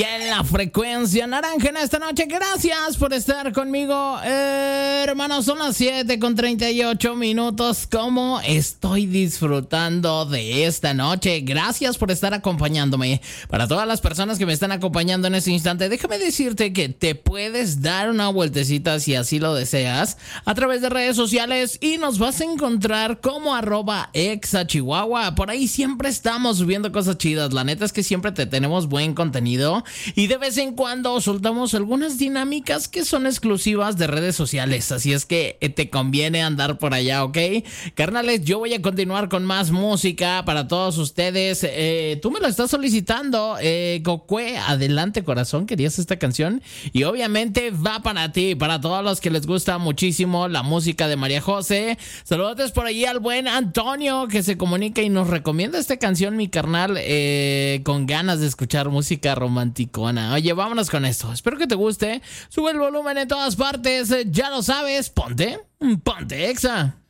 En la frecuencia naranja en esta noche. Gracias por estar conmigo, hermanos. Son las 7:38. ¿Cómo estoy disfrutando de esta noche? Gracias por estar acompañándome. Para todas las personas que me están acompañando en este instante, déjame decirte que te puedes dar una vueltecita si así lo deseas a través de redes sociales y nos vas a encontrar como @exachihuahua. Por ahí siempre estamos subiendo cosas chidas. La neta es que siempre te tenemos buen contenido. Y de vez en cuando soltamos algunas dinámicas que son exclusivas de redes sociales. Así es que te conviene andar por allá, ¿ok? Carnales, yo voy a continuar con más música para todos ustedes. Tú me lo estás solicitando. Cocue, adelante corazón, ¿querías esta canción? Y obviamente va para ti, para todos los que les gusta muchísimo la música de María José. Saludos por allí al buen Antonio que se comunica y nos recomienda esta canción, mi carnal, con ganas de escuchar música romántica. Oye, vámonos con esto. Espero que te guste. Sube el volumen en todas partes. Ya lo sabes. Ponte Exa.